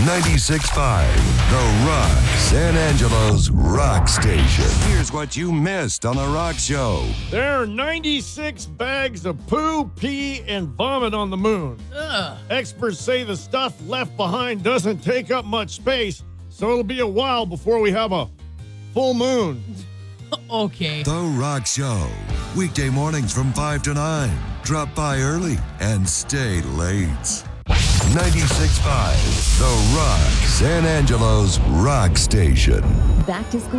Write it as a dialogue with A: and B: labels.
A: 96.5, The Rock, San Angelo's rock station. Here's what you missed on The Rock Show.
B: There are 96 bags of poo, pee, and vomit on the moon.
C: Ugh.
B: Experts say the stuff left behind doesn't take up much space, so it'll be a while before we have a full moon.
C: Okay.
A: The Rock Show, weekday mornings from 5 to 9. Drop by early and stay late. 96.5, The Rock, San Angelo's rock station.
D: Back to school.